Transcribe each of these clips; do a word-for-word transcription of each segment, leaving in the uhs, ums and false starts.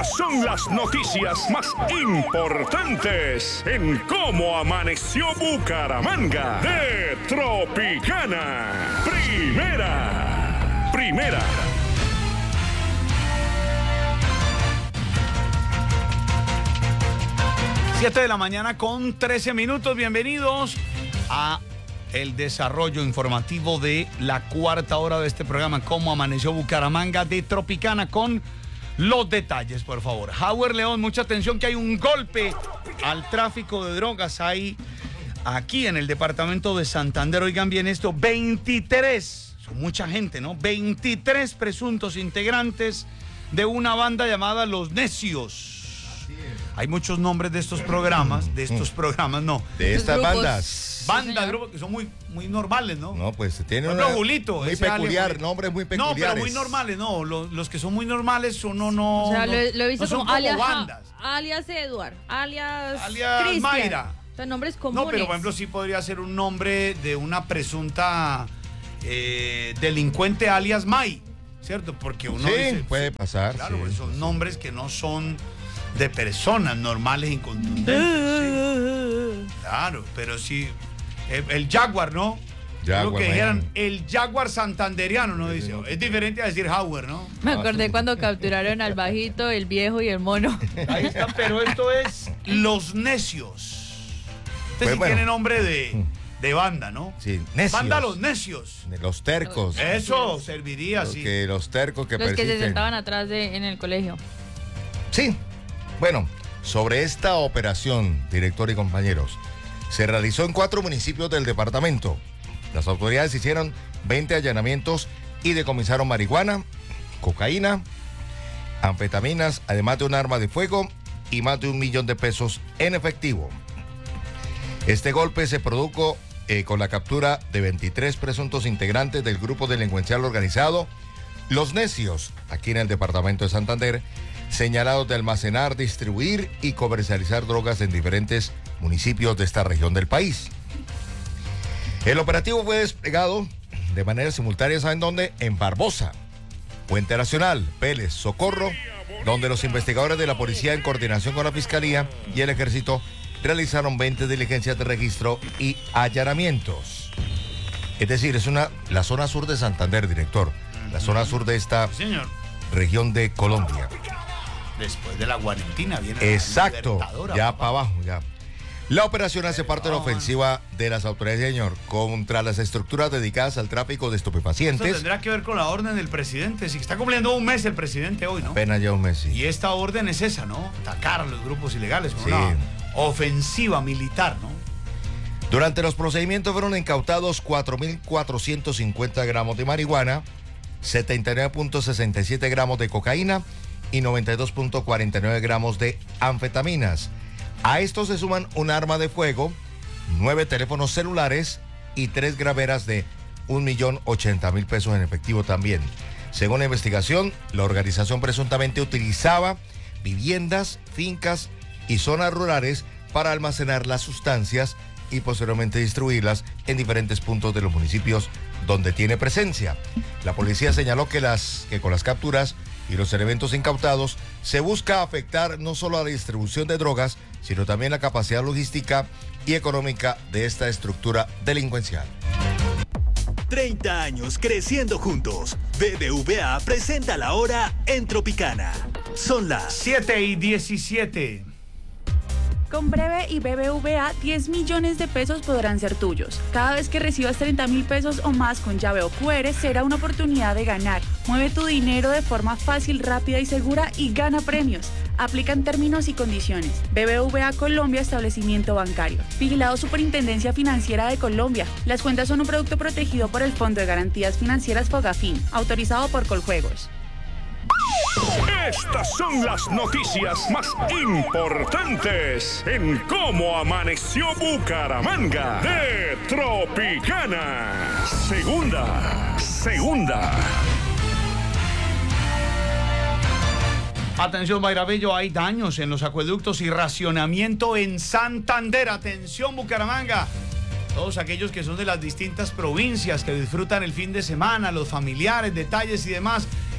Estas son las noticias más importantes en Cómo Amaneció Bucaramanga de Tropicana. Primera, primera. siete de la mañana con trece minutos. Bienvenidos a el desarrollo informativo de la cuarta hora de este programa, Cómo Amaneció Bucaramanga de Tropicana, con los detalles, por favor. Howard León, mucha atención que hay un golpe al tráfico de drogas ahí, aquí en el departamento de Santander. Oigan bien esto, veintitrés, son mucha gente, ¿no? veintitrés presuntos integrantes de una banda llamada Los Necios. Hay muchos nombres de estos programas, de estos programas, no. De estas grupos, bandas. Bandas, grupos que son muy, muy normales, ¿no? No, pues tiene Por una ejemplo, Julito, muy ese peculiar, alias- nombres muy peculiares. No, pero muy normales, no. Los, los que son muy normales son no, no. O sea, no, lo, lo he visto no son como como alias, bandas. alias Edward, alias, Alias Cristian. Mayra. O sea, nombres comunes. No, pero por ejemplo sí podría ser un nombre de una presunta eh, delincuente alias May, ¿cierto? Porque uno Sí, dice, puede pasar. claro, sí, son sí. nombres que no son de personas normales, incontundentes. sí. Claro, pero sí. El, el Jaguar, ¿no? Jaguar, Lo que man. dijeran el Jaguar santanderiano, ¿no? Sí, Dice. no. Es diferente a decir Howard, ¿no? Me acordé cuando capturaron al bajito, el viejo y el mono. Ahí está, pero esto es Los Necios. Este Pues sí bueno. tiene nombre de, de banda, ¿no? Sí, necios. Banda Los Necios. De los tercos. Eso serviría, Los sí. que, los tercos que Los que se persisten. sentaban atrás de, en el colegio. Sí. Bueno, sobre esta operación, director y compañeros, se realizó en cuatro municipios del departamento. Las autoridades hicieron veinte allanamientos y decomisaron marihuana, cocaína, anfetaminas, además de un arma de fuego y más de un millón de pesos en efectivo. Este golpe se produjo eh, con la captura de veintitrés presuntos integrantes del grupo delincuencial organizado Los Necios, aquí en el departamento de Santander, señalados de almacenar, distribuir y comercializar drogas en diferentes municipios de esta región del país. El operativo fue desplegado de manera simultánea, ¿saben dónde? En Barbosa, Puente Nacional, Vélez, Socorro, donde los investigadores de la policía en coordinación con la Fiscalía y el Ejército realizaron veinte diligencias de registro y allanamientos. Es decir, es una la zona sur de Santander, director, la zona sur de esta Sí, señor. región de Colombia. Después de la Guarentina viene la Exacto, Libertadora, ya papá. para abajo, ya. La operación hace parte de la ofensiva de las autoridades, señor, contra las estructuras dedicadas al tráfico de Esto estupefacientes. tendrá que ver con la orden del presidente. Si está cumpliendo un mes el presidente hoy, ¿no? Apenas ya un mes, sí. Y esta orden es esa, ¿no? Atacar a los grupos ilegales con Sí. una ofensiva militar, ¿no? Durante los procedimientos fueron incautados cuatro mil cuatrocientos cincuenta gramos de marihuana, setenta y nueve punto sesenta y siete gramos de cocaína y noventa y dos punto cuarenta y nueve gramos de anfetaminas. A esto se suman un arma de fuego, nueve teléfonos celulares y tres graveras de un millón ochenta mil pesos en efectivo también. Según la investigación, la organización presuntamente utilizaba viviendas, fincas y zonas rurales para almacenar las sustancias y posteriormente distribuirlas en diferentes puntos de los municipios donde tiene presencia. La policía señaló que, las, que con las capturas y los elementos incautados se busca afectar no solo a la distribución de drogas, sino también la capacidad logística y económica de esta estructura delincuencial. treinta años creciendo juntos. B B V A presenta la hora en Tropicana. Son las siete y diecisiete. Con Breve y B B V A, diez millones de pesos podrán ser tuyos. Cada vez que recibas treinta mil pesos o más con llave o Q R, será una oportunidad de ganar. Mueve tu dinero de forma fácil, rápida y segura y gana premios. Aplican términos y condiciones. B B V A Colombia, establecimiento bancario. Vigilado Superintendencia Financiera de Colombia. Las cuentas son un producto protegido por el Fondo de Garantías Financieras Fogafín, autorizado por Coljuegos. Estas son las noticias más importantes en Cómo Amaneció Bucaramanga de Tropicana. Segunda, segunda. Atención, Bairabello, hay daños en los acueductos y racionamiento en Santander. Atención, Bucaramanga. Todos aquellos que son de las distintas provincias que disfrutan el fin de semana, los familiares, detalles y demás.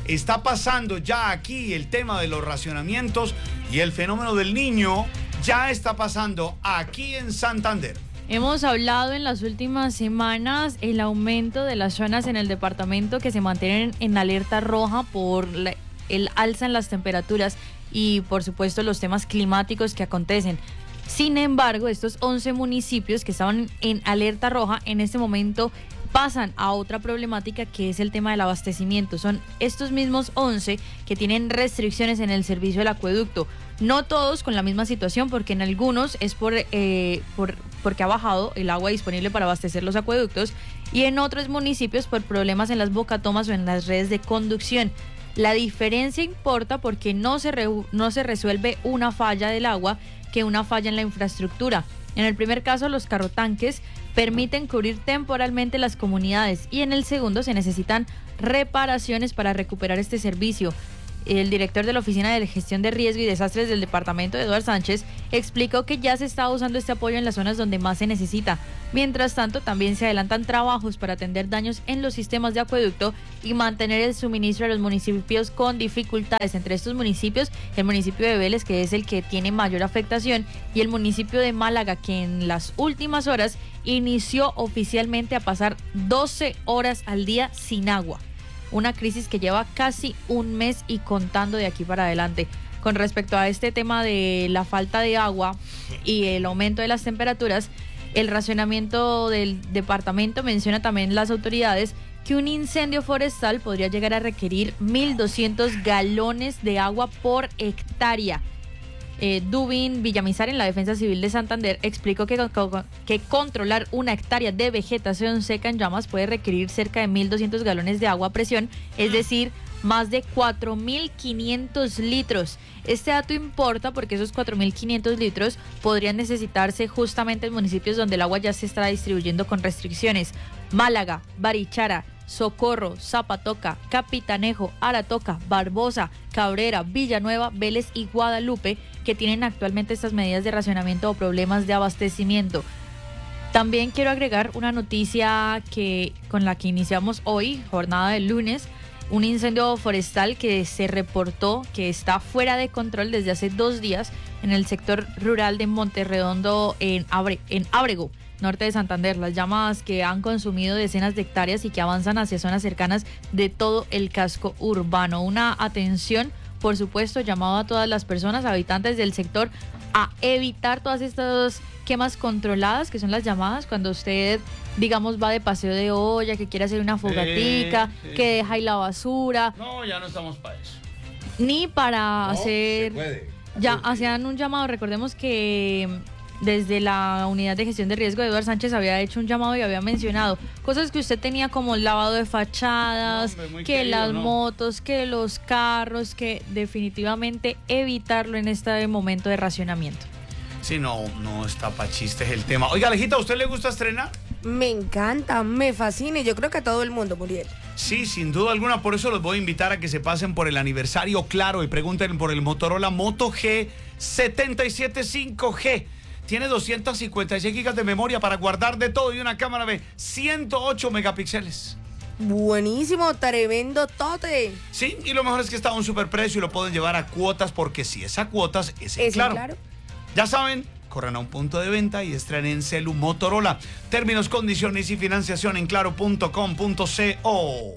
está pasando ya aquí el tema de los racionamientos y el fenómeno del niño ya está pasando aquí en Santander. Hemos hablado en las últimas semanas el aumento de las zonas en el departamento que se mantienen en alerta roja por la, el alza en las temperaturas y por supuesto los temas climáticos que acontecen. Sin embargo, estos once municipios que estaban en alerta roja en este momento pasan a otra problemática que es el tema del abastecimiento. Son estos mismos once que tienen restricciones en el servicio del acueducto. No todos con la misma situación, porque en algunos es por, eh, por porque ha bajado el agua disponible para abastecer los acueductos y en otros municipios por problemas en las bocatomas o en las redes de conducción. La diferencia importa porque no se, re, no se resuelve una falla del agua que una falla en la infraestructura. En el primer caso, los carrotanques permiten cubrir temporalmente las comunidades y en el segundo se necesitan reparaciones para recuperar este servicio. El director de la Oficina de Gestión de Riesgo y Desastres del departamento, Eduardo Sánchez, explicó que ya se está usando este apoyo en las zonas donde más se necesita. Mientras tanto, también se adelantan trabajos para atender daños en los sistemas de acueducto y mantener el suministro a los municipios con dificultades. Entre estos municipios, el municipio de Vélez, que es el que tiene mayor afectación, y el municipio de Málaga, que en las últimas horas inició oficialmente a pasar doce horas al día sin agua. Una crisis que lleva casi un mes y contando de aquí para adelante. Con respecto a este tema de la falta de agua y el aumento de las temperaturas, el racionamiento del departamento menciona también las autoridades que un incendio forestal podría llegar a requerir mil doscientos galones de agua por hectárea. Eh, Dubin Villamizar, en la Defensa Civil de Santander, explicó que, que controlar una hectárea de vegetación seca en llamas puede requerir cerca de mil doscientos galones de agua a presión, es decir, más de cuatro mil quinientos litros. Este dato importa porque esos cuatro mil quinientos litros podrían necesitarse justamente en municipios donde el agua ya se está distribuyendo con restricciones. Málaga, Barichara, Socorro, Zapatoca, Capitanejo, Aratoca, Barbosa, Cabrera, Villanueva, Vélez y Guadalupe, que tienen actualmente estas medidas de racionamiento o problemas de abastecimiento. También quiero agregar una noticia que con la que iniciamos hoy, jornada del lunes, un incendio forestal que se reportó que está fuera de control desde hace dos días en el sector rural de Monterredondo en, Abre, en Ábrego, norte de Santander. Las llamas que han consumido decenas de hectáreas y que avanzan hacia zonas cercanas de todo el casco urbano. Una atención, por supuesto, llamado a todas las personas, habitantes del sector, a evitar todas estas quemas controladas, que son las llamadas, cuando usted, digamos, va de paseo de olla, que quiere hacer una fogatica, sí, sí. que deja ahí la basura. No, ya no estamos para eso. Ni para no, hacer... Se puede. Ya hacían un llamado, recordemos que desde la unidad de gestión de riesgo de Eduardo Sánchez había hecho un llamado y había mencionado cosas que usted tenía como el lavado de fachadas, no, hombre, que querido, las ¿no? motos, que los carros, que definitivamente evitarlo en este momento de racionamiento. Sí, no, no está pa' chistes el tema. Oiga, Alejita, ¿a usted le gusta estrenar? Me encanta, me fascina y yo creo que a todo el mundo, Muriel. Sí, sin duda alguna, por eso los voy a invitar a que se pasen por el aniversario Claro y pregunten por el Motorola Moto G setenta y siete cinco G. Tiene doscientas cincuenta y seis gigas de memoria para guardar de todo y una cámara de ciento ocho megapíxeles. Buenísimo, tremendo tote. Sí, y lo mejor es que está a un superprecio y lo pueden llevar a cuotas, porque si es a cuotas, es en ¿Es Claro. claro? Ya saben, corran a un punto de venta y estrenen celu Motorola. Términos, condiciones y financiación en claro punto com punto co.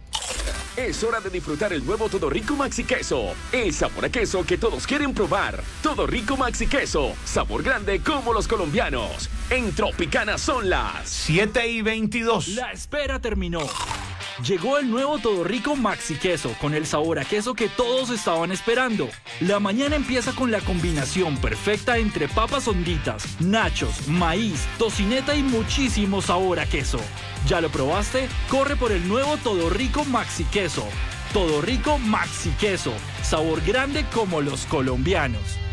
Es hora de disfrutar el nuevo Todo Rico Maxi Queso. El sabor a queso que todos quieren probar. Todo Rico Maxi Queso. Sabor grande como los colombianos. En Tropicana son las siete y veintidós. La espera terminó. Llegó el nuevo Todo Rico Maxi Queso con el sabor a queso que todos estaban esperando. La mañana empieza con la combinación perfecta entre papas honditas, nachos, maíz, tocineta y muchísimo sabor a queso. ¿Ya lo probaste? Corre por el nuevo Todo Rico Maxi Queso. Todo Rico Maxi Queso. Sabor grande como los colombianos.